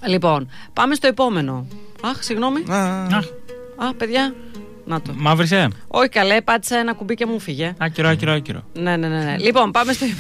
Λοιπόν, πάμε στο επόμενο. Αχ, συγγνώμη. Παιδιά. Να το. Μαύρισε. Όχι καλέ, πάτησα ένα κουμπί και μου φύγε. Άκυρο. Ναι. Λοιπόν,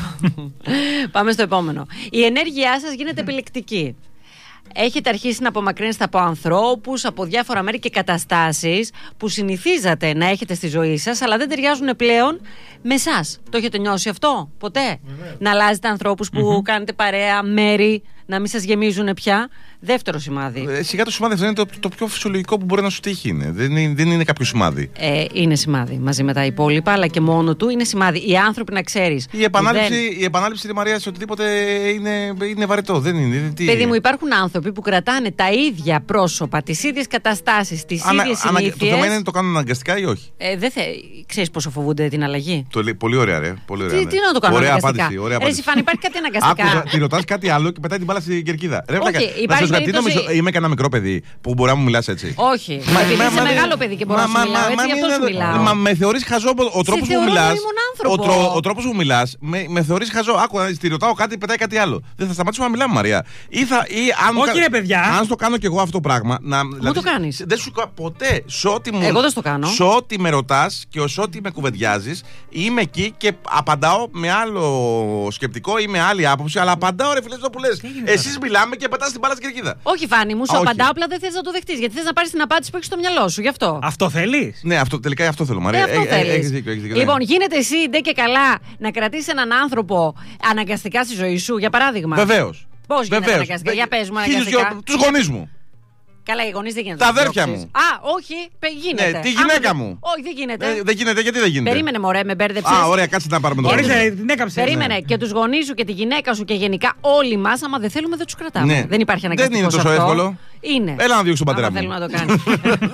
πάμε στο επόμενο. Η ενέργειά σας γίνεται επιλεκτική. Έχετε αρχίσει να απομακρύνεστε από ανθρώπους, από διάφορα μέρη και καταστάσεις που συνηθίζατε να έχετε στη ζωή σας, αλλά δεν ταιριάζουν πλέον με εσάς. Το έχετε νιώσει αυτό ποτέ? Να αλλάζετε ανθρώπους που κάνετε παρέα, μέρη, να μην σας γεμίζουν πια. Δεύτερο σημάδι. Σιγά το σημάδι αυτό είναι το πιο φυσιολογικό που μπορεί να σου τύχει. Δεν είναι κάποιο σημάδι. Είναι σημάδι μαζί με τα υπόλοιπα, αλλά και μόνο του είναι σημάδι. Οι άνθρωποι, να ξέρεις. Η επανάληψη τη Μαρία σε οτιδήποτε είναι βαρετό. Δεν είναι. Παιδί μου, υπάρχουν άνθρωποι που κρατάνε τα ίδια πρόσωπα, τις ίδιες καταστάσεις, τις ίδιες συνήθειες. Το θέμα είναι να το κάνουν αναγκαστικά ή όχι. Ξέρεις πόσο φοβούνται την αλλαγή. Πολύ ωραία, ρε. Τι να το κάνω αναγκαστικά. Εσύ Φάνη, υπάρχει κάτι αναγκαστικά. Τη ρωτάς κάτι άλλο και πετάει την μπάλα στην κερκίδα. Είμαι κανένα μικρό παιδί που μπορεί να μου μιλάς έτσι? Όχι. Επειδή είσαι μεγάλο παιδί και μπορώ να σου μιλάω έτσι, γι' αυτό σου μιλάω. Μα με θεωρείς χαζό ο τρόπος που μιλάς. Ο τρόπος που μιλάς με θεωρείς χαζό. Άκου, τη ρωτάω κάτι, πετάει κάτι άλλο. Δεν θα σταματήσουμε να μιλάμε, Μαρία. Όχι, ρε παιδιά. Αν το κάνω κι εγώ αυτό το πράγμα. Μου το κάνεις. Δεν σου ποτέ. Εγώ δεν το κάνω. Σε ό,τι με ρωτάς και σε ό,τι με κουβεντιάζεις, είμαι εκεί και απαντάω με άλλο σκεπτικό ή με άλλη άποψη, αλλά απαντάω, ρε φίλε, αυτό που λες. Εσείς μιλάμε και πετάς την μπάλα στην κερκίδα. Όχι, Φάνη, μου σου απαντάω, απλά δεν θες να το δεχτείς. Γιατί θες να πάρεις την απάντηση που έχεις στο μυαλό σου, γι' αυτό. Αυτό θέλεις? Ναι, τελικά αυτό θέλω, Μαρία. Έχεις δίκιο. Λοιπόν, γίνεται εσύ ντε και καλά να κρατήσεις έναν άνθρωπο αναγκαστικά στη ζωή σου, για παράδειγμα? Βεβαίως. Πώς γίνεται αναγκαστικά? Για πες μου αναγκαστικά. Τους γονείς μου. Καλά, οι γονείς δεν γίνεται. Τα αδέρφια μου. Όχι, γίνεται. Ναι, τη γυναίκα μου. Όχι, δεν γίνεται. Δεν γίνεται, γιατί δεν γίνεται? Περίμενε, μωρέ, με μπέρδεψες. Ωραία, κάτσε να πάρουμε το πρόβλημα. Περίμενε, και τους γονείς σου και τη γυναίκα σου και γενικά όλοι μας, άμα δεν θέλουμε, δεν τους κρατάμε. Ναι. Δεν υπάρχει αναγκαστικό. Δεν είναι τόσο εύκολο. Είναι. Έλα να διώξω τον πατέρα μου. Θέλουμε να το κάνεις.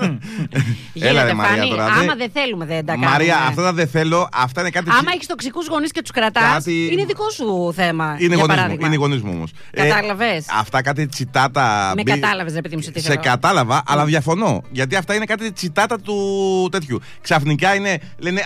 Γίνεται, Φάνη. Άμα δεν θέλουμε, δεν τα κάνουμε. Μαρία, αυτά τα δεν θέλω, αυτά είναι κάτι. Άμα έχεις τοξικούς γονείς και τους κρατάς, είναι δικό σου θέμα. Είναι οι γονείς μου όμως. Κατάλαβες? Αυτά κάτι τσιτάτα. Με κατάλαβες, ρε παιδί μου, σε τι θέλω. Σε κατάλαβα, αλλά διαφωνώ. Γιατί αυτά είναι κάτι τσιτάτα του τέτοιου. Ξαφνικά λένε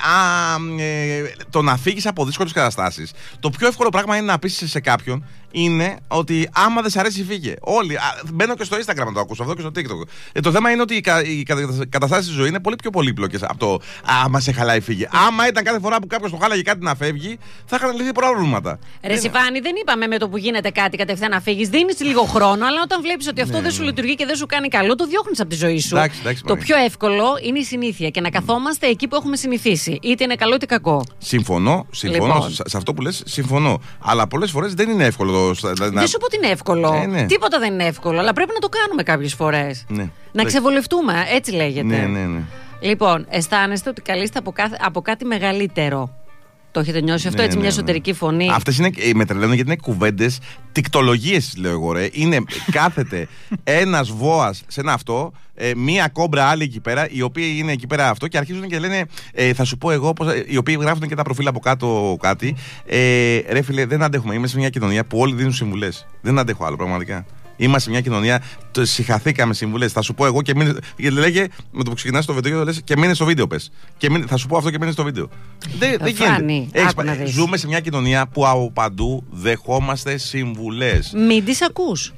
το να φύγεις από δύσκολες καταστάσεις. Το πιο εύκολο πράγμα είναι να πείσεις σε κάποιον είναι ότι άμα δεν σ' αρέσει, φύγε. Όλοι. Μπαίνω και στο Instagram να το ακούσω αυτό και στο TikTok. Το θέμα είναι ότι οι καταστάσεις της ζωής είναι πολύ πιο πολύπλοκες από το άμα σε χαλάει, φύγε. Άμα ήταν κάθε φορά που κάποιος το χάλαγε κάτι να φεύγει, θα είχαν λυθεί προβλήματα. Ρε Σιφάνη, δεν είπαμε με το που γίνεται κάτι κατευθείαν να φύγεις. Δίνεις λίγο χρόνο, αλλά όταν βλέπεις ότι αυτό δεν σου λειτουργεί και δεν σου κάνει καλό, το διώχνεις από τη ζωή σου. Το πιο εύκολο είναι η συνήθεια και να καθόμαστε εκεί που έχουμε συνηθίσει. Είτε είναι καλό είτε κακό. Συμφωνώ. Λοιπόν. Σε αυτό που λες, συμφωνώ. Αλλά πολλές φορές δεν είναι εύκολο. Δεν σου πω ότι είναι εύκολο. Ναι. Τίποτα δεν είναι εύκολο, αλλά πρέπει να το κάνουμε κάποιες φορές. Ναι. Να ξεβολευτούμε, έτσι λέγεται. Ναι. Λοιπόν, αισθάνεστε ότι καλείστε από κάτι μεγαλύτερο. Το έχετε νιώσει αυτό, έτσι, μια εσωτερική φωνή? Αυτές με τρελαίνουν γιατί είναι κουβέντες, τικτολογίες, λέω εγώ, ρε. Κάθεται ένας βόας σε ένα αυτό, μία κόμπρα άλλη εκεί πέρα, οι οποίοι είναι εκεί πέρα αυτό και αρχίζουν και λένε, θα σου πω εγώ, οι οποίοι γράφουν και τα προφίλ από κάτω κάτι. Ρε φίλε, δεν αντέχουμε. Είμαστε σε μια κοινωνία που όλοι δίνουν συμβουλές. Δεν αντέχω άλλο, πραγματικά. Είμαστε σε μια κοινωνία, συχαθήκαμε συμβουλές. Θα σου πω εγώ και μείνε. Λέγε με το που ξεκινάς το βίντεο, λες και μείνε στο βίντεο. Πες. Θα σου πω αυτό και μείνε στο βίντεο. Δεν γίνεται. Ζούμε σε μια κοινωνία που από παντού δεχόμαστε συμβουλές. Μην τις ακούς.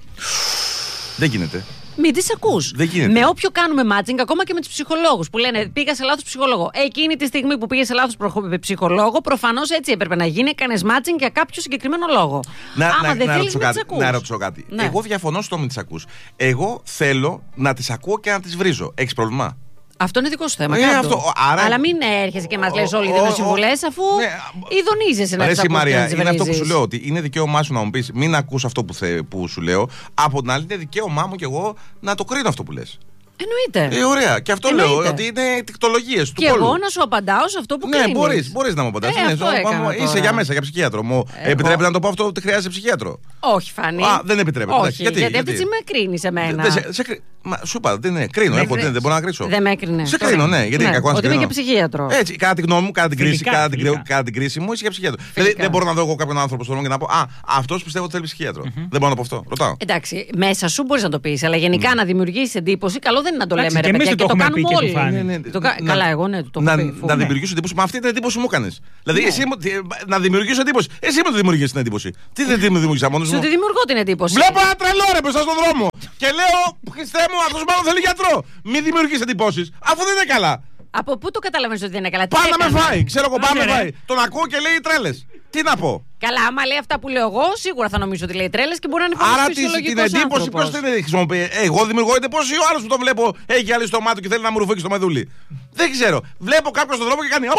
Δεν γίνεται. Μην τις ακούς. Με όποιο κάνουμε matching, ακόμα και με τους ψυχολόγους που λένε πήγα σε λάθος ψυχολόγο. Εκείνη τη στιγμή που πήγε σε λάθος ψυχολόγο, προφανώς έτσι έπρεπε να γίνει. Έκανες matching για κάποιο συγκεκριμένο λόγο. Άμα δεν θέλεις, μην τις ακούς. Να ρωτήσω κάτι. Ναι. Εγώ διαφωνώ στο μην τις ακούς. Εγώ θέλω να τις ακούω και να τις βρίζω. Έχεις πρόβλημα? Αυτό είναι δικό σου θέμα. Αλλά μην έρχεσαι και μας λες όλοι δίνω συμβουλές, αφού ειδονίζεσαι να τις ακούς. Μαρία, είναι αυτό που σου λέω, ότι είναι δικαίωμά σου να μου πεις μην ακούς αυτό που σου λέω. Από την άλλη, είναι δικαίωμά μου και εγώ να το κρίνω αυτό που λες. Εννοείται. Ωραία. Και αυτό λέω ότι είναι τικτολογίες του κόλου. Και εγώ να σου απαντάω σε αυτό που κρίνεις. Ναι, μπορείς να μου απαντάς. Είσαι για μέσα, για ψυχίατρο. Μου επιτρέπει να το πω αυτό ότι χρειάζεται ψυχίατρο? Όχι, Φάνη. Δεν επιτρέπεται. Όχι, γιατί έτσι με κρίνεις εμένα. Σου είπα, δεν κρίνω. Δεν μπορώ να κρίσω. Δεν με έκρινε. Σε κρίνω, ναι. Γιατί κακό να ότι είμαι και ψυχίατρο. Έτσι, κατά τη γνώμη μου, κατά την κρίση μου, είσαι για ψυχίατρο. Δηλαδή δεν μπορώ να δω εγώ κάποιον άνθρωπο στον δρόμο και να πω αυτός πιστεύω ότι θέλει ψυχίατρο. Δεν μπορώ να πω αυτό. Ρωτάω. Εντάξει, μέσα σου μπορείς να το πεις, αλλά γενικά να δημιουργήσει εντύπωση, καλό δεν είναι να το λέμε ρε παιδιά και το κάνουμε όλοι. Καλά, εγώ ναι, το έχω πει. Να δημιουργήσω εντύπωση, μα αυτή την εντύπωση μου έκανες. Δηλαδή εσύ να δημιουργήσω εντύπωση. Εσύ μου το δημιουργείς την εντύπωση. Τι δεν τη δημιουργήσα μόνος μου? Σου τη δημιουργώ την εντύπωση. Βλέπω ένα τρελό ρε μπροστά στον δρόμο. και λέω, Χριστέ μου, αυτός μάλλον θέλει γιατρό. Μην δημιουργείς εντυπώσεις, αφού δεν είναι καλά. Από πού το καταλαβαίνεις ότι δεν είναι καλά? Πάμε με φάει, ξέρω εγώ, πάμε με φάει. Τον ακούω και λέει τρέλες. Τι να πω. Καλά, άμα λέει αυτά που λέω εγώ, σίγουρα θα νομίζω ότι λέει τρέλες και μπορεί να είναι φυσιολογικός. Άρα την εντύπωση ποιος την χρησιμοποιεί? Εγώ δημιουργώ εντύπωση ή ο άλλος που το βλέπω έχει γυαλί στο μάτι και θέλει να μου ρουφήξει το μεδούλι? Δεν ξέρω. Βλέπω κάποιον στον δρόμο και κάνει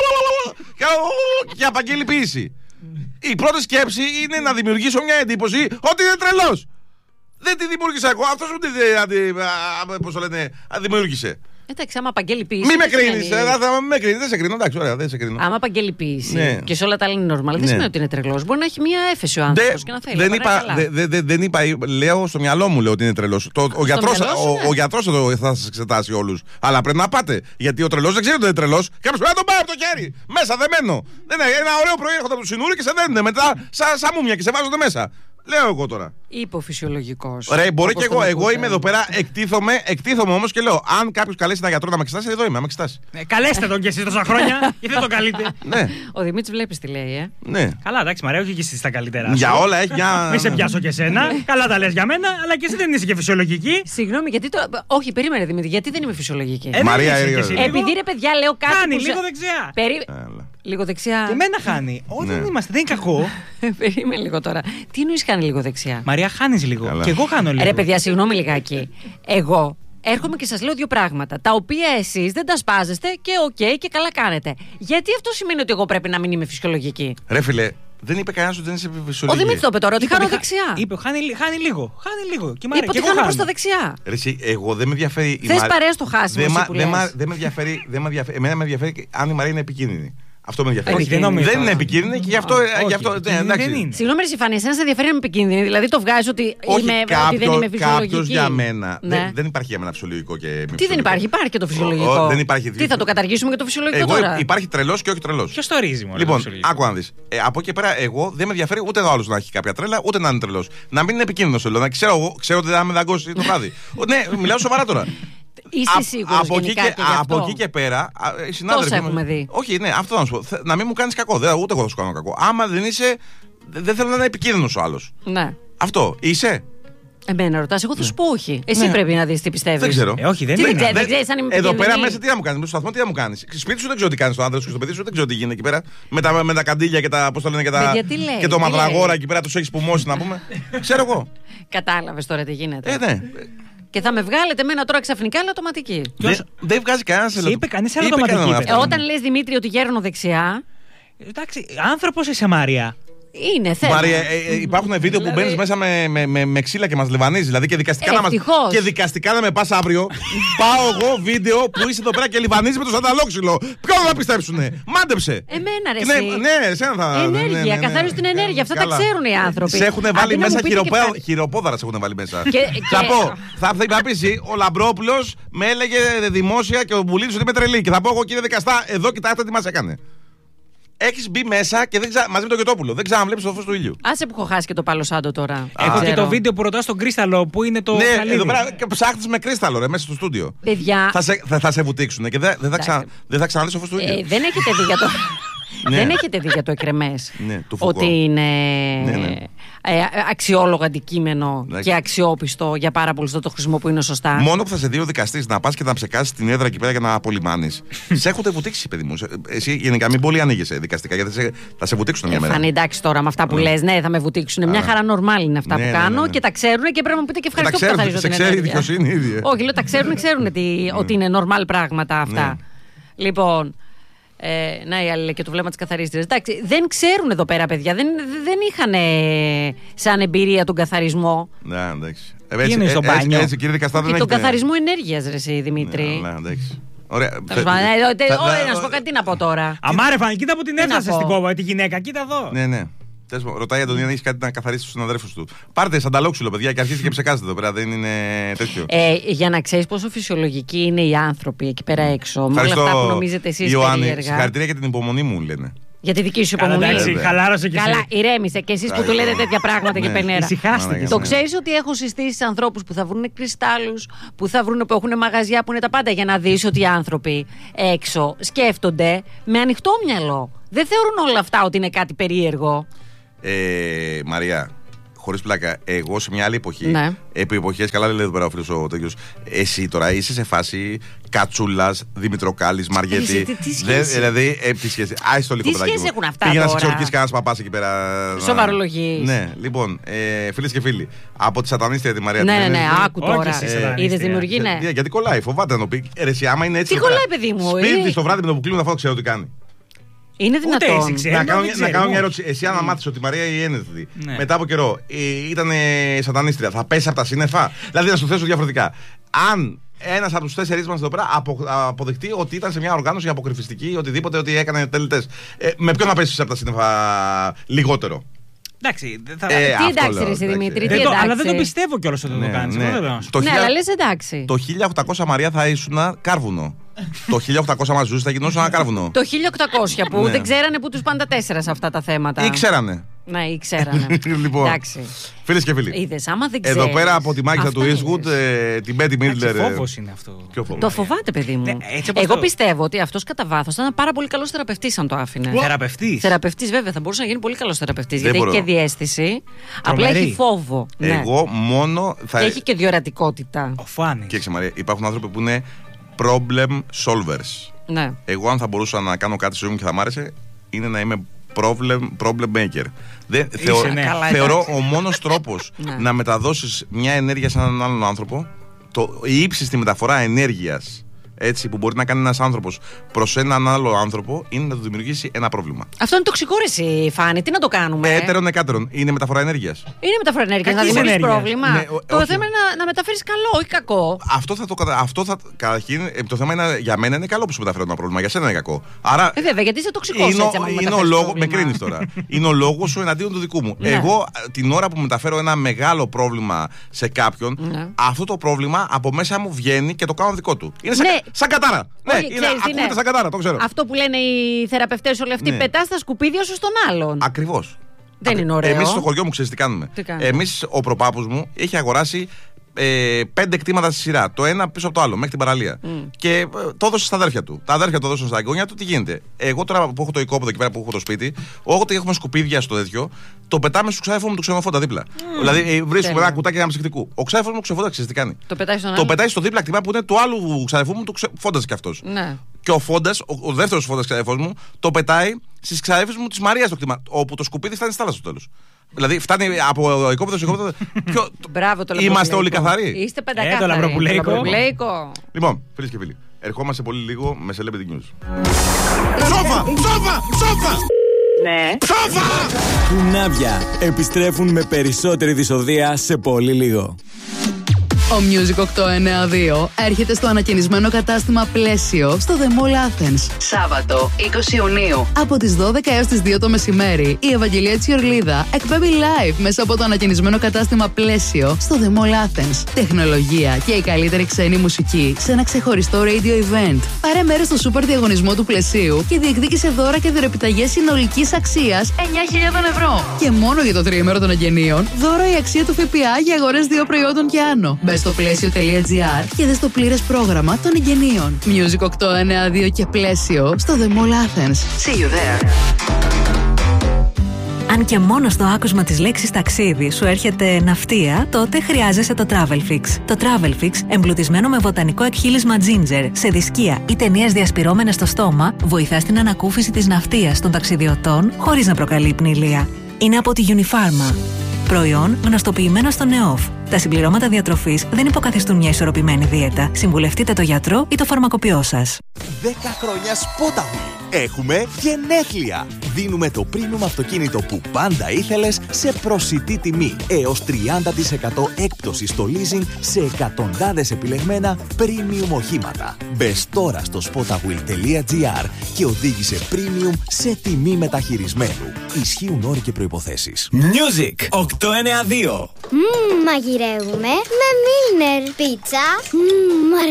και απαγγέλει ποίηση. Η πρώτη σκέψη είναι να δημιουργήσω μια εντύπωση ότι είναι τρελός. Δεν τη δημιούργησα εγώ, αυτός μου τη δημιούργησε. Εντάξει, άμα απαγγέλει ποίηση. Μη με κρίνεις, δεν σε κρίνω, εντάξει, ωραία, δεν σε κρίνω. Άμα απαγγέλει ποίηση και σε όλα τα άλλα είναι normal, δεν σημαίνει ότι είναι τρελός. Μπορεί να έχει μια έφεση ο άνθρωπος και να θέλει. Δεν είπα, λέω στο μυαλό μου λέω ότι είναι τρελός. Ο γιατρός θα σας εξετάσει όλους. Αλλά πρέπει να πάτε. Γιατί ο τρελός δεν ξέρει ότι είναι τρελός. Κάποιος πρέπει να τον πάει από το χέρι. Μέσα δεμένο. Ένα ωραίο πρωί έρχονται από το συνούρι και σε δένουν μετά σαν μούμια και σε βάζονται μέσα. Λέω εγώ τώρα. Υποφυσιολογικός. Ρε, μπορεί και εγώ. Εγώ είμαι εδώ πέρα, εκτίθομαι όμως και λέω: αν κάποιος καλέσει ένα γιατρό να με εξετάσει, εδώ είμαι, να με εξετάσει. Καλέστε τον κι εσείς τόσα χρόνια, ή δεν τον καλείτε. Ναι. Ο Δημήτρης βλέπεις τι λέει, Ναι. Καλά, εντάξει, Μαρία, όχι και εσύ τα καλύτερα. Για όλα έχει μια. Μη σε πιάσω και εσένα. Καλά τα λες για μένα, αλλά και εσύ δεν είσαι και φυσιολογική. Συγγνώμη, γιατί το. Όχι, περίμενε Δημήτρη, γιατί δεν είμαι φυσιολογική. Μαρία, επειδή ρε παιδιά λέω κάτι. Κάνει λίγο δεξιά. Λίγο δεξιά. Και εμένα χάνει. Όχι, δεν είμαστε, δεν είναι κακό. Περίμενε λίγο τώρα. Τι εννοείς χάνει λίγο δεξιά? Μαρία, χάνεις λίγο. Καλά. Και εγώ χάνω λίγο. Ρε παιδιά, συγγνώμη λιγάκι. Εγώ έρχομαι και σας λέω δύο πράγματα. Τα οποία εσείς δεν τα σπάζεστε και οκ και καλά κάνετε. Γιατί αυτό σημαίνει ότι εγώ πρέπει να μην είμαι φυσιολογική? Ρε φίλε, δεν είπε κανένας ότι δεν είσαι φυσιολογική. Ο Δημήτρης το είπε τώρα, ότι χάνω δεξιά. Είπε, χάνει λίγο. Και είπε ότι χάνω προς τα δεξιά. Ρε εσύ, εγώ δεν με ενδιαφέρει. Θες παρέας το χάσιμο? Δεν με ενδιαφέρει. Εμένα με ενδιαφέρει αν η Μαρία είναι επικίνδυνη. Αυτό με ενδιαφέρει. Όχι, δεν είναι επικίνδυνη και γι' αυτό. Συγγνώμη, ρε Φανή, εσένα σε ενδιαφέρει να είμαι επικίνδυνη. Δηλαδή το βγάζει ότι δεν είμαι φυσιολογική. Κάποιος για μένα. Δεν υπάρχει για μένα φυσιολογικό και μη φυσιολογικό. Τι δεν υπάρχει? Υπάρχει και το φυσιολογικό. Δεν υπάρχει. Τι θα το καταργήσουμε και το φυσιολογικό τώρα? Υπάρχει τρελός και όχι τρελός. Ποιος το ορίζει μόνο? Λοιπόν, άκου να δεις. Από εκεί πέρα, εγώ δεν με ενδιαφέρει ούτε ο άλλος να έχει κάποια τρέλα, ούτε να είναι τρελός. Να μην είναι επικίνδυνος. Να ξέρω ότι δεν θα με δαγκώσει το βράδυ. Ναι, μιλάω σοβαρά τώρα. Είσαι σίγουρος από εκεί και πέρα, συνάδελφοι. Έχουμε δει. Όχι, ναι, αυτό να σου πω. Να μην μου κάνεις κακό. Ούτε εγώ θα σου κάνω κακό. Άμα δεν είσαι. Δεν θέλω να είναι επικίνδυνος ο άλλος. Ναι. Αυτό. Είσαι. Εμένα ρωτάς, εγώ θα σου πω όχι. Εσύ πρέπει να δεις τι πιστεύεις. Δεν ξέρω. Όχι, δεν είναι. Δεν ξέρεις αν είμαι εδώ πέρα μέσα τι να μου κάνεις, στο σταθμό τι να μου κάνεις. Σπίτι σου δεν ξέρω τι κάνεις, στο άντρα σου, στο παιδί σου δεν ξέρω τι γίνεται εκεί πέρα. Με τα καντήλια και τα. Πώς το λένε, και το μαυραγόρα εκεί πέρα, τους έχεις πουμώσει να πούμε. Ξέρω εγώ. Κατάλαβες τώρα τι γίνεται. Ναι. Και θα με βγάλετε εμένα τώρα ξαφνικά ελαττωματική. Δεν βγάζει κανένας ελαττωματική. Είπε κανείς ελαττωματική. Όταν λες Δημήτρη ότι γέρνω δεξιά. Εντάξει, άνθρωπος είσαι Μαρία. Είναι θέμα. Μαρία, υπάρχουν βίντεο που μπαίνεις μέσα με ξύλα και μας λιβανίζεις. Δηλαδή και δικαστικά να με πας αύριο. Πάω εγώ βίντεο που είσαι εδώ πέρα και λιβανίζεις με το σανταλόξυλο. Ποιον θα πιστέψουνε? Μάντεψε. Εμένα ρε. Ναι, εσένα θα. Ενέργεια, καθαρίζεις την ενέργεια. Αυτά τα ξέρουν οι άνθρωποι. Σε έχουν βάλει μέσα χειροπόδαρα, σε έχουν βάλει μέσα. Θα πω, θα πει ο Λαμπρόπουλος με έλεγε δημόσια και ο Μπουλίδης ότι είμαι τρελή. Και θα πω εγώ, κύριε δικαστά, εδώ κοιτάξτε τι μας έκανε. Έχεις μπει μέσα και μαζί με τον Γετόπουλο. Δεν ξαναβλέπεις το φως του ήλιου. Άσε που έχω χάσει και το Πάλο Σάντο τώρα. Έχω και το βίντεο που ρωτάς τον Κρίσταλο που είναι το. Ναι, εδώ πέρα ψάχνεις με κρίσταλο ρε, μέσα στο στούντιο. Παιδιά. Θα σε βουτήξουν και δεν θα ξαναδείς το φως του ήλιου. Δεν έχετε δει για το. Δεν έχετε δει για το εκρεμές ότι είναι αξιόλογο αντικείμενο και αξιόπιστο για πάρα πολλούς, το χρησιμοποιούν σωστά. Μόνο που θα σε δει ο δικαστής να πας και να ψεκάσεις την έδρα εκεί πέρα για να απολυμάνεις. Σε έχετε βουτήξει, παιδί μου. Εσύ γενικά μην πολύ ανοίγεσαι δικαστικά γιατί θα σε βουτήξουν μια μέρα. Φανεί, εντάξει τώρα με αυτά που λες, ναι, θα με βουτήξουν. Μια χαρά νορμάλ είναι αυτά που κάνω και τα ξέρουν και πρέπει να μου πείτε και ευχαριστώ που καθαρίζω την ενέργεια. Σε ξέρει η δικαιοσύνη ήδη. Όχι, λέω τα ξέρουν ότι είναι νορμάλ πράγματα αυτά. Λοιπόν. Να η άλλη και το βλέμμα της καθαρίστριας. Εντάξει, δεν ξέρουν εδώ πέρα, παιδιά. Δεν είχαν σαν εμπειρία τον καθαρισμό. Ναι, εντάξει. Είναι στο μπάνιο. Έτσι, κύριε δικαστά, δεν τον καθαρισμό ενέργειας, ρε εσύ, Δημήτρη. Ναι, εντάξει. Ωραία. Να σου πω κάτι να πω τώρα. Αμάρε, Φανή, κοίτα που την έφτασε στην κόβα τη γυναίκα, κοίτα εδώ. Ναι. Ρωτάει η Αντωνία αν έχει κάτι να καθαρίσει του συναδέλφους του. Πάρτε σανταλόξυλο, παιδιά, και αρχίστε και ψεκάστε εδώ πέρα. Δεν είναι τέτοιο. Για να ξέρεις πόσο φυσιολογικοί είναι οι άνθρωποι εκεί πέρα έξω. Με όλα αυτά που νομίζετε εσείς περίεργα. Συγχαρητήρια για την υπομονή μου, λένε. Για τη δική σου υπομονή. Εντάξει, χαλάρωσε και εσύ. Καλά, ηρέμησε και εσείς που του λέτε τέτοια πράγματα και πενέρα. Το ξέρεις ότι έχω συστήσει ανθρώπους που θα βρουν κρυστάλλους, που έχουν μαγαζιά, που είναι τα πάντα, για να δεις ότι οι άνθρωποι έξω σκέφτονται με ανοιχτό μυαλό. Δεν θεωρούν όλα αυτά ότι είναι κάτι περίεργο. Μαρία, χωρίς πλάκα, εγώ σε μια άλλη εποχή, Ναι. επί εποχές, καλά λέει εδώ πέρα ο φίλος ο τέτοιος, εσύ τώρα είσαι σε φάση Κατσούλας, Δημητροκάλης, Μαριέτη. Εσύ, τι σχέση? Δηλαδή, τι σχέση. Άιστο λίγο Τι παιδάκι σχέση μου. έχουν αυτά Πήγα να τώρα? σε ξορκίσει κανένας παπάς εκεί πέρα. Σοβαρολογείς. Ναι, λοιπόν, φίλες και φίλοι, από τη σατανίστρια τη Μαρία. Ναι, την ναι, είναι- άκου Όχι τώρα. εσύ, σατανίστρια. Είδες δημιουργεί, ναι. Γιατί κολλάει, φοβάται να το πει. Ρε, εσύ, άμα είναι έτσι. Τι εδώ πέρα, κολλάει, παιδί μου, Σπίτι είναι- της το βράδυ με το που κλείνουν αυτό, ξέρω τι κάνει. Είναι Ούτε δυνατόν. εσύ ξέρεις. Να κάνω μια ερώτηση. Εσύ, αν μάθεις ότι η Μαρία η Ένετη Ναι. μετά από καιρό ήταν σατανίστρια, θα πέσει από τα σύννεφα? Δηλαδή, να σου θέσω διαφορετικά. Αν ένας από τους 4 μας εδώ πέρα αποδεχτεί ότι ήταν σε μια οργάνωση αποκρυφιστική ή οτιδήποτε, ότι έκανε τελετές, με ποιον να πέσει από τα σύννεφα λιγότερο? Εντάξει, δεν θα. Τι αυτό εντάξει, λέω, ρε εσύ, εντάξει. Δημήτρη, τι Δεν το- αλλά εντάξει. δεν το πιστεύω κιόλας ότι Ναι, το κάνεις. ναι. Εγώ δεν λέω. Το Ναι, 1000 αλλά λες εντάξει. Το 1800 Μαρία θα ήσουν κάρβουνο. Το 1800 μας ζούσε θα γινόταν ένα κάρβουνο. Το 1800 που Ναι. δεν ξέρανε που τους πάνε τα 4 σε αυτά τα θέματα. Ή ξέρανε. Ναι, ή ξέρανε. Λοιπόν, Εντάξει. φίλες και φίλοι. Είδες, άμα δεν ξέρεις. Εδώ πέρα από τη μάγισσα Αυτά του είδες. Eastwood, την Betty Midler. Φόβος είναι αυτό. Ποιο φόβο? Το φοβάται, παιδί μου. Ναι, έτσι όπως Εγώ το- πιστεύω ότι αυτός κατά βάθος θα ήταν πάρα πολύ καλός θεραπευτής αν το άφηνε. Θεραπευτής. Θεραπευτής, βέβαια, θα μπορούσε να γίνει πολύ καλός θεραπευτής. Δεν Γιατί έχει μπορώ. και διαίσθηση. Απλά Τρομερή. έχει φόβο. Ναι. Εγώ μόνο θα. Και έχει και διορατικότητα. Ο Φάνης. Κοίταξε Μαρία, υπάρχουν άνθρωποι που είναι problem solvers. Ναι. Εγώ, αν θα μπορούσα να κάνω κάτι στη ζωή μου και θα μ' άρεσε, είναι να είμαι problem maker. ναι. Καλά, Θεωρώ εντάξει. ο μόνος τρόπος Ναι. να μεταδώσεις μια ενέργεια σε έναν άλλον άνθρωπο, η ύψιστη μεταφορά ενέργειας, έτσι, που μπορεί να κάνει ένας άνθρωπος προς έναν άλλο άνθρωπο, είναι να του δημιουργήσει ένα πρόβλημα. Αυτό είναι τοξικόρηση, Φάνη. Τι να το κάνουμε. Έτερον εκάτερον, είναι μεταφορά ενέργειας. Είναι μεταφορά ενέργεια. Να Κακής δημιουργήσει ενέργειας. πρόβλημα. Ναι, Το όχι. θέμα είναι να μεταφέρει καλό, όχι κακό. Καταρχήν, το θέμα είναι για μένα είναι καλό που σου μεταφέρω ένα πρόβλημα, για σένα είναι κακό. Άρα Βέβαια, γιατί είσαι τοξικό έτσι. άμα είναι μεταφέρεις ο λόγο. πρόβλημα. Με κρίνεις τώρα. Είναι ο λόγος σου εναντίον του δικού μου. Ναι. Εγώ την ώρα που μεταφέρω ένα μεγάλο πρόβλημα σε κάποιον, Ναι. αυτό το πρόβλημα από μέσα μου βγαίνει και το κάνω δικό του. Είναι Ναι. σαν κατάρα. Ναι, Όχι, είναι, ξέρεις τι ακούγεται είναι. σαν κατάρα, το ξέρω. Αυτό που λένε οι θεραπευτές όλοι αυτοί, Ναι. πετάς τα σκουπίδια σου στον άλλον. Ακριβώς. Δεν είναι ωραίο. Εμείς στο χωριό μου ξέρεις τι κάνουμε. Τι κάνουμε? Εμείς, ο προπάπους μου έχει αγοράσει 5 κτήματα στη σειρά. Το ένα πίσω από το άλλο, μέχρι την παραλία. Και το έδωσε στα αδέρφια του. Τα αδέρφια το έδωσαν στα εγγόνια του. Τι γίνεται? Εγώ τώρα που έχω το οικόπεδο εκεί πέρα που έχω το σπίτι, ό,τι έχουμε σκουπίδια στο τέτοιο, το πετάμε στο ξάδερφο μου του ξενοφόντα δίπλα. Δηλαδή βρίσκουμε Τέλεια. ένα κουτάκι αναψυκτικού. Ο ξάδερφο μου ξενοφόντα ξέρει τι κάνει. Το πετάει στον Το άλλον. πετάει στο δίπλα κτήμα που είναι του άλλου ξαδερφού μου, του φόνταζε κι αυτό. Ναι. Και ο Φόντας, ο δεύτερος Φόντας ξαδερφός μου, το πετάει στις ξαδερφές μου της Μαρίας το κτήμα. Όπου το σκουπίδι φτάνει στη θάλασσα στο τέλος. Δηλαδή φτάνει από οικόπεδο σε οικόπεδο. Μπράβο, το Είμαστε λαμπροπουλέικο. όλοι καθαροί. Είστε πεντακάθαροι. Το λαμπροπουλέικο. λαμπροπουλέικο. Λοιπόν, φίλες και φίλοι, ερχόμαστε πολύ λίγο με Celebrity News. Ναι. Κουνάβια επιστρέφουν με περισσότερη δυσοδεία σε πολύ λίγο. Ο Music 892 έρχεται στο ανακαινισμένο κατάστημα Πλαίσιο στο The Mall Athens. Σάββατο, 20 Ιουνίου. Από τις 12 έως τις 2 το μεσημέρι, η Ευαγγελία Τσιορλίδα εκπέμπει live μέσα από το ανακαινισμένο κατάστημα Πλαίσιο στο The Mall Athens. Τεχνολογία και η καλύτερη ξένη μουσική σε ένα ξεχωριστό radio event. Πάρε μέρος στο σούπερ διαγωνισμό του Πλαισίου και διεκδίκησε δώρα και δωρεπιταγές συνολικής αξίας 9.000 ευρώ. Και μόνο για το τριήμερο των εγγενείων, δώρο η αξία του ΦΠΑ για αγορές 2 προϊόντων και άνω. Μπες στο πλαίσιο.gr και δες το πλήρες πρόγραμμα των εγγενείων. Music 892 και Πλαίσιο στο The Mall Athens. See you there. Αν και μόνο στο άκουσμα της λέξης ταξίδι σου έρχεται ναυτία, τότε χρειάζεσαι το Travelfix. Το Travelfix, εμπλουτισμένο με βοτανικό εκχύλισμα ginger, σε δισκία ή ταινίες διασπυρώμενες στο στόμα, βοηθά στην ανακούφιση της ναυτίας των ταξιδιωτών χωρίς να προκαλεί πνηλεία. Είναι από τη Unifarma. Προϊόν γνωστοποιημένο στο ΝΕΟΦ. Τα συμπληρώματα διατροφής δεν υποκαθιστούν μια ισορροπημένη δίαιτα. Συμβουλευτείτε το γιατρό ή το φαρμακοποιό σας. 10 χρόνια Spotaway. Έχουμε γενέθλια. Δίνουμε το premium αυτοκίνητο που πάντα ήθελες σε προσιτή τιμή. Έως 30% έκπτωση στο leasing σε εκατοντάδες επιλεγμένα premium οχήματα. Μπες τώρα στο spotaway.gr και οδήγησε premium σε τιμή μεταχειρισμένου. Ισχύουν όροι και προϋποθέσεις. Music 892. Μαγειρεύουμε με Milner. Πίτσα. Μ'